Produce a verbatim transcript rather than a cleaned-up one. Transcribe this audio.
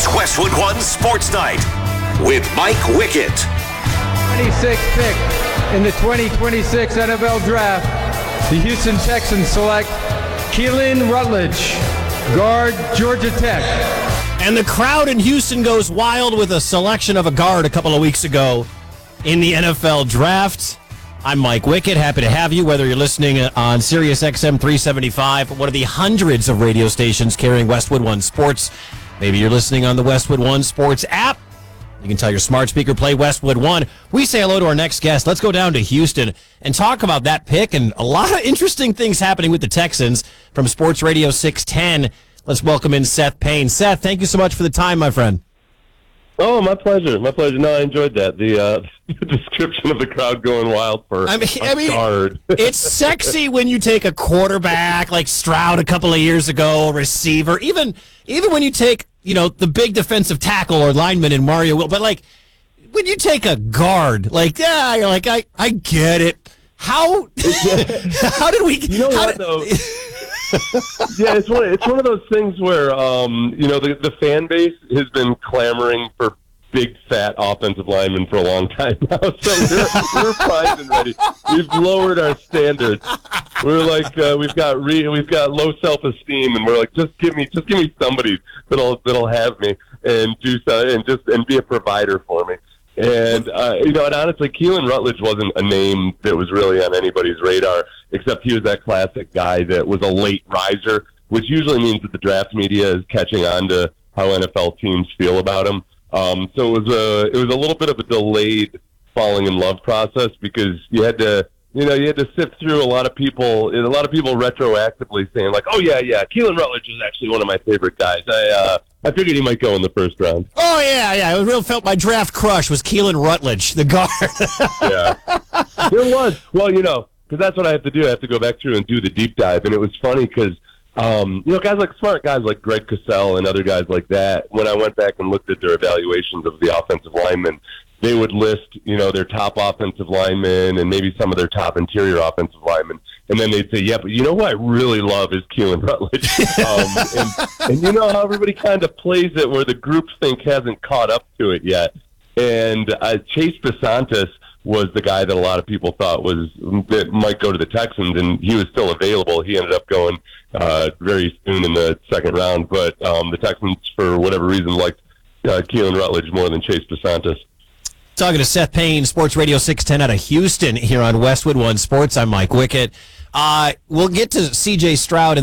It's Westwood One Sports Night with Mike Wickett. twenty-sixth pick in the twenty twenty-six N F L Draft, the Houston Texans select Keelan Rutledge, guard, Georgia Tech. And the crowd in Houston goes wild with a selection of a guard a couple of weeks ago in the N F L Draft. I'm Mike Wickett. Happy to have you, whether you're listening on Sirius X M three seventy-five, one of the hundreds of radio stations carrying Westwood One Sports. Maybe you're listening on the Westwood One Sports app. You can tell your smart speaker, play Westwood One. We say hello to our next guest. Let's go down to Houston and talk about that pick and a lot of interesting things happening with the Texans from Sports Radio six ten. Let's welcome in Seth Payne. Seth, thank you so much for the time, my friend. Oh, my pleasure. My pleasure. No, I enjoyed that. The, uh, the description of the crowd going wild for I mean, a I mean, guard. It's sexy when you take a quarterback like Stroud a couple of years ago, a receiver, even even when you take, you know, the big defensive tackle or lineman in Mario Will. But, like, when you take a guard, like, yeah, you're like, I, I get it. How, how did we... You know how what, did, though? yeah, it's one. It's one of those things where um, you know the the fan base has been clamoring for big fat offensive linemen for a long time now. So we're, we're primed and ready. We've lowered our standards. We're like uh, we've got re, we've got low self esteem, and we're like, just give me just give me somebody that'll that'll have me and do so and just and be a provider for me. And, uh, you know, and honestly, Keelan Rutledge wasn't a name that was really on anybody's radar, except he was that classic guy that was a late riser, which usually means that the draft media is catching on to how N F L teams feel about him. Um, so it was a, it was a little bit of a delayed falling in love process because you had to, you know, you had to sift through a lot of people, a lot of people retroactively saying like, oh yeah, yeah, Keelan Rutledge is actually one of my favorite guys. I, uh, I figured he might go in the first round. Oh, yeah, yeah. I really felt my draft crush was Keelan Rutledge, the guard. Yeah. There was. Well, you know, because that's what I have to do. I have to go back through and do the deep dive. And it was funny because, um, you know, guys like smart guys like Greg Cosell and other guys like that, when I went back and looked at their evaluations of the offensive linemen, they would list, you know, their top offensive linemen and maybe some of their top interior offensive linemen. And then they'd say, yeah, but you know who I really love is Keelan Rutledge. um, and, and you know how everybody kind of plays it where the groupthink hasn't caught up to it yet. And uh, Chase DeSantis was the guy that a lot of people thought was that might go to the Texans, and he was still available. He ended up going uh, very soon in the second round. But um, the Texans, for whatever reason, liked uh, Keelan Rutledge more than Chase DeSantis. Talking to Seth Payne, Sports Radio six ten out of Houston here on Westwood One Sports. I'm Mike Wickett. Uh, we'll get to C J Stroud in